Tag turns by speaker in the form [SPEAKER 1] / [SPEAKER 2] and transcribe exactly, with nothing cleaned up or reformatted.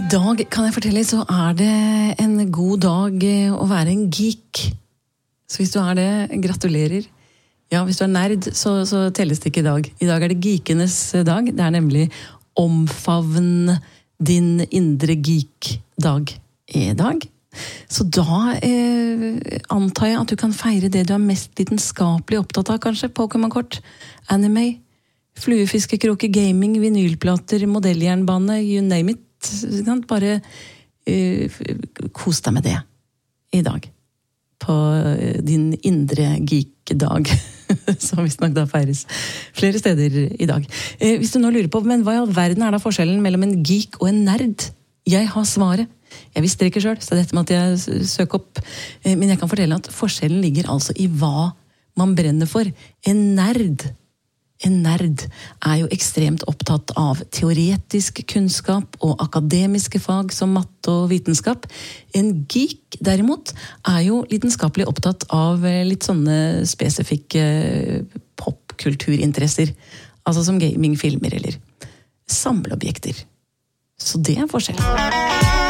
[SPEAKER 1] dag, kan jeg fortelle, så er det en god dag å være en geek. Så hvis du er det, gratulerer. Ja, hvis du er nerd, så, så telles det ikke i dag. I dag er det geekenes dag. Det er nemlig omfavn din indre geek-dag i dag. Så da eh, antar jeg at du kan feire det du er mest lidenskapelig opptatt av, kanskje. Pokémon-kort, anime, fluefiskekroke, gaming, vinylplater, modelljernbane, you name it. Bare eh, kos deg med det i dag. På din indre geek-dag, som visstnok da feires flere steder i dag. Eh, hvis du nå lurer på, men hva i all verden er da forskjellen mellom en geek og en nerd? Jeg har svaret. Jeg visste det ikke selv, så dette måtte jeg søke opp. Eh, men jeg kan fortelle at forskjellen ligger altså i hva man brenner for. En nerd, en nerd er jo ekstremt opptatt av teoretisk kunnskap og akademiske fag som matte og vitenskap. En geek, derimot, er jo lidenskapelig opptatt av litt sånne spesifikke popkulturinteresser. Altså som gamingfilmer eller samleobjekter. Så det er forskjellen.